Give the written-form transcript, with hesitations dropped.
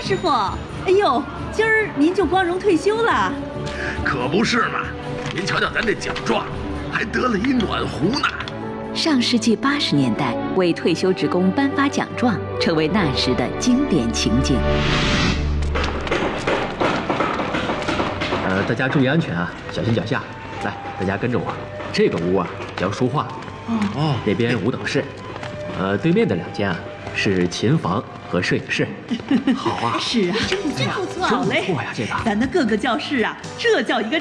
师傅，哎呦，今儿您就光荣退休了？ 可不是嘛！您瞧瞧咱这奖状，还得了一暖壶呢。 上世纪80年代，为退休职工颁发奖状，成为那时的经典情景。 大家注意安全啊，小心脚下。来，大家跟着我。这个屋啊叫书画，那边舞蹈室，对面的2间啊是琴房和摄影室。好啊， 是啊，真不错，好嘞。 真不错呀，这个。 咱的各个教室啊，这叫一个